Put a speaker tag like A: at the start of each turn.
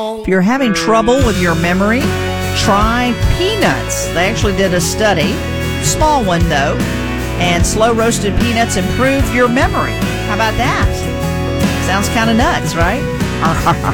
A: If you're having trouble with your memory, try peanuts. They actually did a study, small one though, and slow roasted peanuts improve your memory. How about that? Sounds kind of nuts, right?